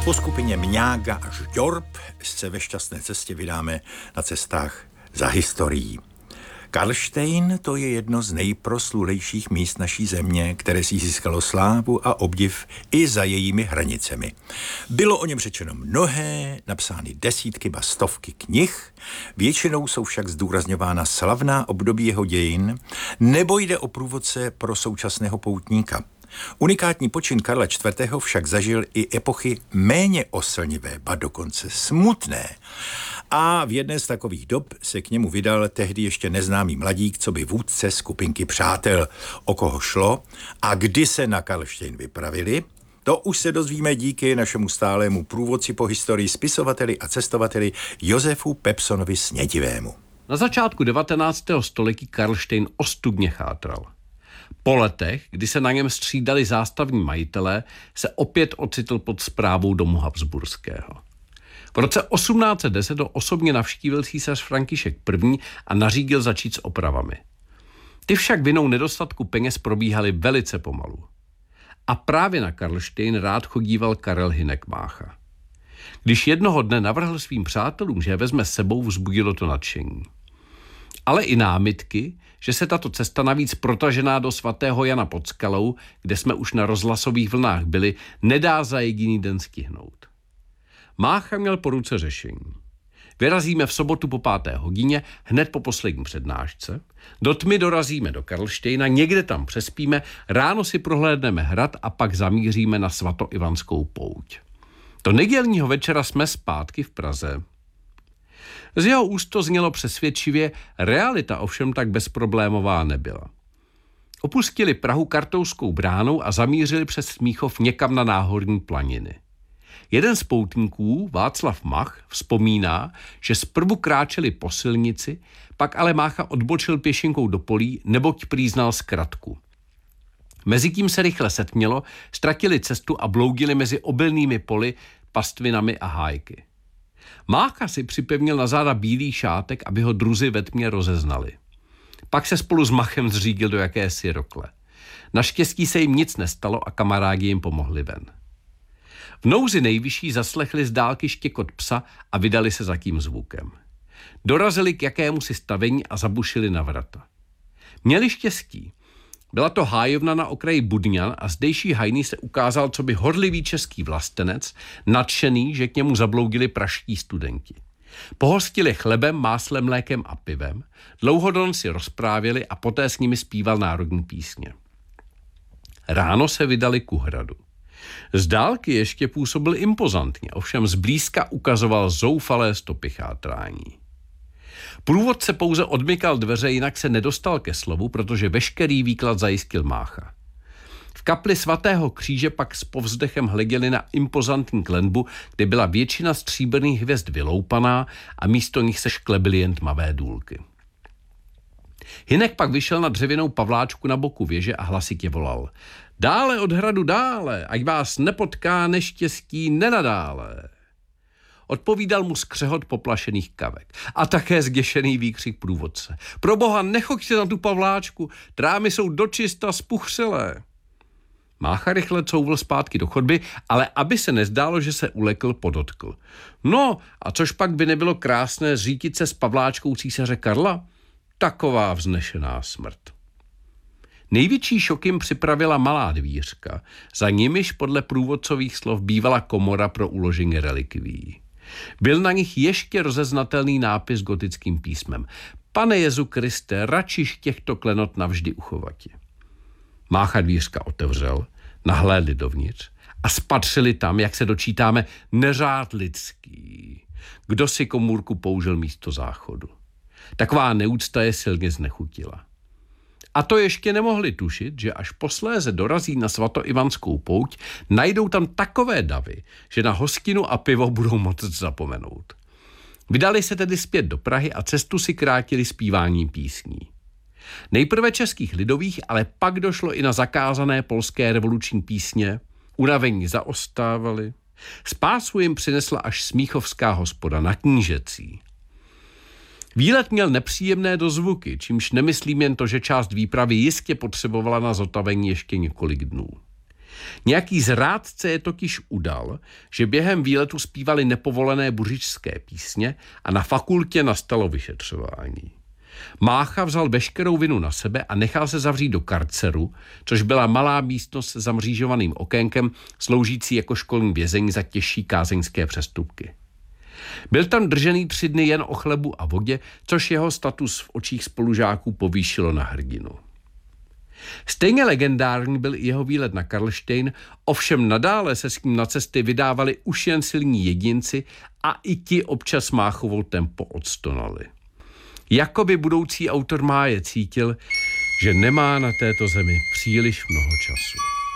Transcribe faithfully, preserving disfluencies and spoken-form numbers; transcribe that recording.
Po skupině Mňága až Ďorb se ve šťastné cestě vydáme na cestách za historií. Karlštejn to je jedno z nejproslulejších míst naší země, které si získalo slávu a obdiv i za jejími hranicemi. Bylo o něm řečeno mnohé, napsány desítky, ba stovky knih, většinou jsou však zdůrazňována slavná období jeho dějin, nebo jde o průvodce pro současného poutníka. Unikátní počin Karla čtvrtého však zažil i epochy méně oslnivé, ba dokonce smutné. A v jedné z takových dob se k němu vydal tehdy ještě neznámý mladík, co by vůdce skupinky přátel. O koho šlo a kdy se na Karlštejn vypravili, to už se dozvíme díky našemu stálému průvodci po historii, spisovateli a cestovateli Josefu Pepsonovi Snědivému. Na začátku devatenáctého století Karlštejn ostudně chátral. Po letech, kdy se na něm střídali zástavní majitelé, se opět ocitl pod správou domu Habsburského. V roce osmnáct set deset ho osobně navštívil císař František první. a nařídil začít s opravami. Ty však vinou nedostatku peněz probíhaly velice pomalu. A právě na Karlštejn rád chodíval Karel Hynek Mácha. Když jednoho dne navrhl svým přátelům, že je vezme s sebou, vzbudilo to nadšení. Ale i námitky, že se tato cesta navíc protažená do svatého Jana pod Skalou, kde jsme už na rozhlasových vlnách byli, nedá za jediný den stihnout. Mácha měl po ruce řešení. Vyrazíme v sobotu po páté hodině, hned po poslední přednášce, do tmy dorazíme do Karlštejna, někde tam přespíme, ráno si prohlédneme hrad a pak zamíříme na svatoivanskou pouť. Do nedělního večera jsme zpátky v Praze. Z jeho úst to znělo přesvědčivě, realita ovšem tak bezproblémová nebyla. Opustili Prahu Kartouskou bránou a zamířili přes Smíchov někam na náhorní planiny. Jeden z poutníků, Václav Mach, vzpomíná, že zprvu kráčeli po silnici, pak ale Mácha odbočil pěšinkou do polí, neboť prý znal zkratku. Mezitím se rychle setmělo, ztratili cestu a bloudili mezi obilnými poli, pastvinami a hájky. Mácha si připevnil na záda bílý šátek, aby ho druzi ve tmě rozeznali. Pak se spolu s Machem zřídil do jakési rokle. Naštěstí se jim nic nestalo a kamarádi jim pomohli ven. V nouzi nejvyšší zaslechli z dálky štěkot psa a vydali se za tím zvukem. Dorazili k jakémusi stavení a zabušili na vrata. Měli štěstí. Byla to hájovna na okraji Budňan a zdejší hajný se ukázal coby horlivý český vlastenec, nadšený, že k němu zabloudili praští studenti. Pohostili chlebem, máslem, mlékem a pivem, dlouhodon si rozprávěli a poté s nimi zpíval národní písně. Ráno se vydali ku hradu. Z dálky ještě působil impozantně, ovšem zblízka ukazoval zoufalé stopy chátrání. Průvodce pouze odmykal dveře, jinak se nedostal ke slovu, protože veškerý výklad zajistil Mácha. V kapli svatého kříže pak s povzdechem hleděli na impozantní klenbu, kde byla většina stříbrných hvězd vyloupaná a místo nich se šklebily jen tmavé důlky. Hynek pak vyšel na dřevěnou pavláčku na boku věže a hlasitě volal: Dále od hradu dále, ať vás nepotká neštěstí nenadále. Odpovídal mu skřehot poplašených kavek a také zděšený výkřik průvodce. Proboha, nechoďte na tu pavláčku, trámy jsou dočista spuchřelé. Mácha rychle couvl zpátky do chodby, ale aby se nezdálo, že se ulekl, podotkl. No, a což pak by nebylo krásné zřítit se s pavláčkou císaře Karla? Taková vznešená smrt. Největší šok jim připravila malá dvířka, za nimiž podle průvodcových slov bývala komora pro uložení relikvií. Byl na nich ještě rozeznatelný nápis gotickým písmem. Pane Jezu Kriste, račiš těchto klenot navždy uchovati. Mácha dvířka otevřel, nahlédli dovnitř a spatřili tam, jak se dočítáme, neřád lidský. Kdo si komůrku použil místo záchodu. Taková neúcta je silně znechutila. A to ještě nemohli tušit, že až posléze dorazí na svatoivanskou pouť, najdou tam takové davy, že na hostinu a pivo budou moct zapomenout. Vydali se tedy zpět do Prahy a cestu si krátili zpíváním písní. Nejprve českých lidových, ale pak došlo i na zakázané polské revoluční písně. Unavení zaostávali. Spásu jim přinesla až smíchovská hospoda na Knížecí. Výlet měl nepříjemné dozvuky, čímž nemyslím jen to, že část výpravy jistě potřebovala na zotavení ještě několik dnů. Nějaký zrádce je totiž udal, že během výletu zpívali nepovolené buřičské písně a na fakultě nastalo vyšetřování. Mácha vzal veškerou vinu na sebe a nechal se zavřít do karceru, což byla malá místnost se zamřížovaným okénkem, sloužící jako školní vězení za těžší kázeňské přestupky. Byl tam držený tři dny jen o chlebu a vodě, což jeho status v očích spolužáků povýšilo na hrdinu. Stejně legendární byl i jeho výlet na Karlštejn, ovšem nadále se s ním na cesty vydávali už jen silní jedinci a i ti občas Máchovo tempo odstonali. Jakoby budoucí autor Máje cítil, že nemá na této zemi příliš mnoho času.